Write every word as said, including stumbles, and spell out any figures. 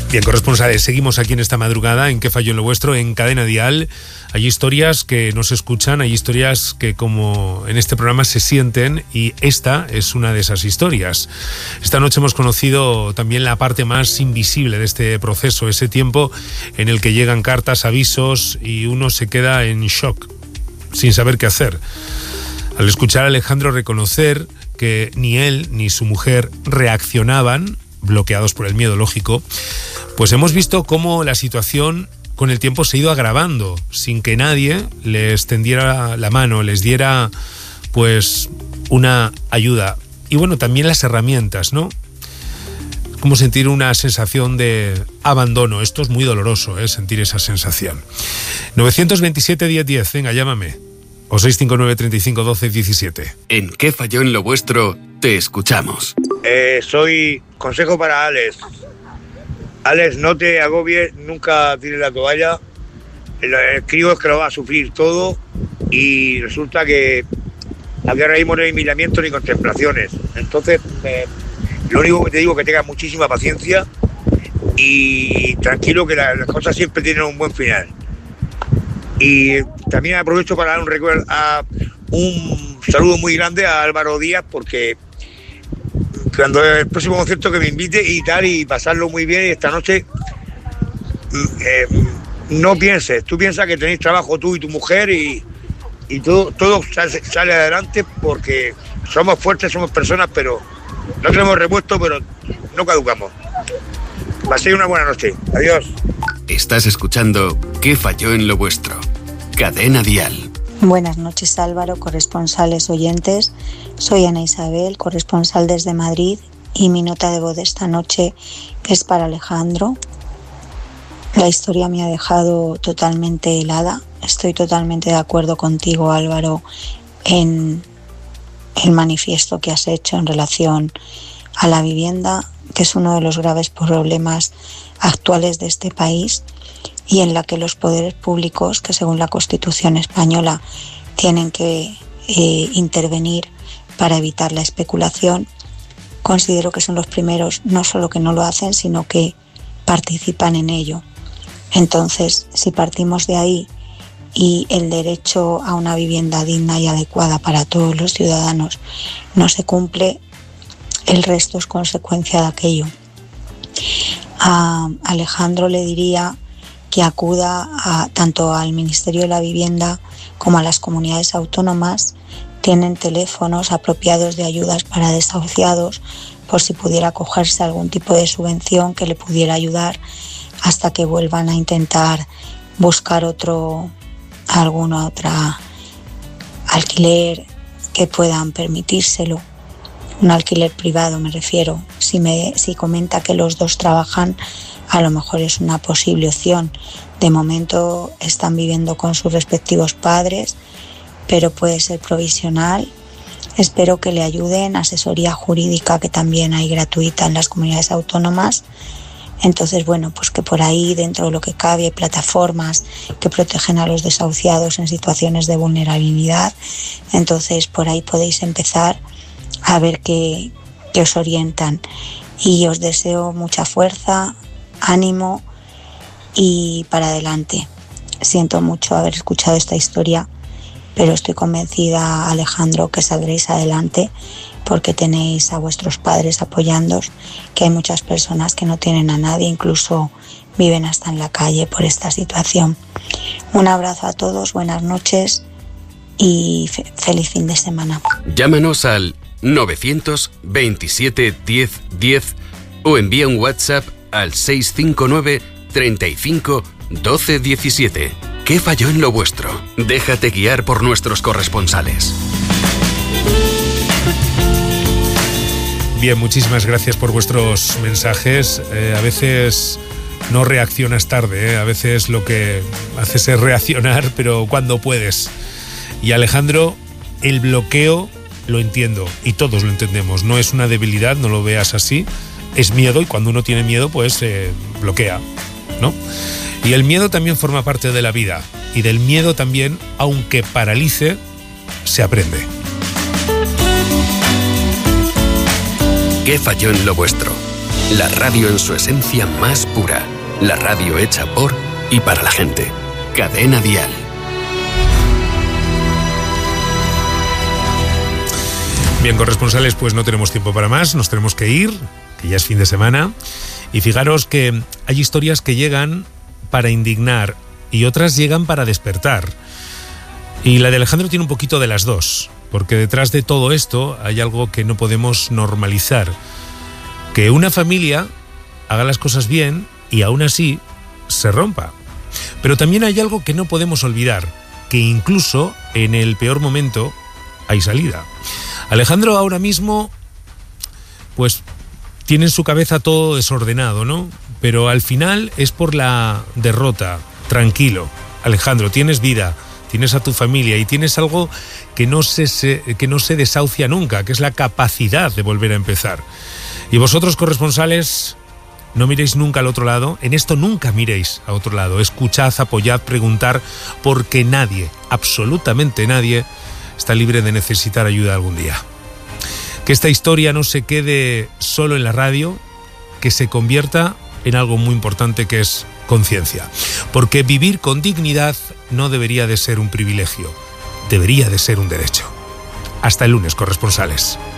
Bien, corresponsales, seguimos aquí en esta madrugada en ¿Qué falló en lo vuestro? En Cadena Dial. Hay historias que no se escuchan, hay historias que, como en este programa, se sienten, y esta es una de esas historias. Esta noche hemos conocido también la parte más invisible de este proceso, ese tiempo en el que llegan cartas, avisos y uno se queda en shock, sin saber qué hacer. Al escuchar a Alejandro reconocer que ni él ni su mujer reaccionaban, bloqueados por el miedo, lógico, pues hemos visto cómo la situación con el tiempo se ha ido agravando, sin que nadie les tendiera la mano, les diera pues una ayuda. Y bueno, también las herramientas, ¿no? Como sentir una sensación de abandono. Esto es muy doloroso, ¿eh? Sentir esa sensación. nueve dos siete, diez diez, venga, llámame. O seis cinco nueve, treinta y cinco, doce, diecisiete. En ¿Qué falló en lo vuestro? Te escuchamos. Eh, soy consejo para Alex. Alex, no te agobies, nunca tires la toalla. El, el crío es que lo va a sufrir todo y resulta que aquí ahora mismo no hay miramientos ni contemplaciones. Entonces, eh, lo único que te digo es que tengas muchísima paciencia y tranquilo, que la, las cosas siempre tienen un buen final. Y también aprovecho para dar un recuerdo a un saludo muy grande a Álvaro Díaz, porque cuando el próximo concierto que me invite y tal, y pasarlo muy bien, y esta noche eh, no pienses, tú piensas que tenéis trabajo tú y tu mujer y, y todo, todo sale, sale adelante, porque somos fuertes, somos personas, pero no tenemos repuesto, pero no caducamos. Paséis una buena noche. Adiós. Estás escuchando ¿Qué falló en lo vuestro? Cadena Dial. Buenas noches, Álvaro, corresponsales, oyentes. Soy Ana Isabel, corresponsal desde Madrid, y mi nota de voz de esta noche es para Alejandro. La historia me ha dejado totalmente helada. Estoy totalmente de acuerdo contigo, Álvaro, en el manifiesto que has hecho en relación a la vivienda, que es uno de los graves problemas actuales de este país, y en la que los poderes públicos, que según la Constitución española tienen que eh, intervenir para evitar la especulación, considero que son los primeros no solo que no lo hacen, sino que participan en ello. Entonces, si partimos de ahí y el derecho a una vivienda digna y adecuada para todos los ciudadanos no se cumple, el resto es consecuencia de aquello. A Alejandro le diría que acuda a, tanto al Ministerio de la Vivienda como a las comunidades autónomas. Tienen teléfonos apropiados de ayudas para desahuciados, por si pudiera acogerse a algún tipo de subvención que le pudiera ayudar hasta que vuelvan a intentar buscar otro, alguna otra alquiler que puedan permitírselo. Un alquiler privado me refiero. Si, me, si comenta que los dos trabajan, a lo mejor es una posible opción. De momento están viviendo con sus respectivos padres, pero puede ser provisional. Espero que le ayuden, asesoría jurídica que también hay gratuita en las comunidades autónomas. Entonces, bueno, pues que por ahí, dentro de lo que cabe, hay plataformas que protegen a los desahuciados en situaciones de vulnerabilidad. Entonces, por ahí podéis empezar a ver qué, qué os orientan. Y os deseo mucha fuerza, ánimo y para adelante. Siento mucho haber escuchado esta historia, pero estoy convencida, Alejandro, que saldréis adelante, porque tenéis a vuestros padres apoyándoos, que hay muchas personas que no tienen a nadie, incluso viven hasta en la calle por esta situación. Un abrazo a todos, buenas noches y fe- feliz fin de semana. Llámanos al novecientos veintisiete diez diez o envía un WhatsApp al seis cinco nueve, treinta y cinco, doce diecisiete. ¿Qué falló en lo vuestro? Déjate guiar por nuestros corresponsales. Bien, muchísimas gracias por vuestros mensajes. Eh, a veces no reaccionas tarde, ¿eh? A veces lo que haces es reaccionar, pero cuando puedes. Y Alejandro, el bloqueo lo entiendo y todos lo entendemos. No es una debilidad, no lo veas así. Es miedo, y cuando uno tiene miedo, pues eh, bloquea, ¿no? Y el miedo también forma parte de la vida. Y del miedo también, aunque paralice, se aprende. ¿Qué falló en lo vuestro? La radio en su esencia más pura. La radio hecha por y para la gente. Cadena Dial. Bien, corresponsales, pues no tenemos tiempo para más, nos tenemos que ir, que ya es fin de semana. Y fijaros que hay historias que llegan para indignar y otras llegan para despertar. Y la de Alejandro tiene un poquito de las dos, porque detrás de todo esto hay algo que no podemos normalizar. Que una familia haga las cosas bien y aún así se rompa. Pero también hay algo que no podemos olvidar, que incluso en el peor momento hay salida. Alejandro ahora mismo, pues, tiene en su cabeza todo desordenado, ¿no? Pero al final es por la derrota. Tranquilo, Alejandro, tienes vida, tienes a tu familia y tienes algo que no se, se, que no se desahucia nunca, que es la capacidad de volver a empezar. Y vosotros, corresponsales, no miréis nunca al otro lado, en esto nunca miréis a otro lado. Escuchad, apoyad, preguntar, porque nadie, absolutamente nadie, está libre de necesitar ayuda algún día. Que esta historia no se quede solo en la radio, que se convierta en algo muy importante, que es conciencia. Porque vivir con dignidad no debería de ser un privilegio, debería de ser un derecho. Hasta el lunes, corresponsales.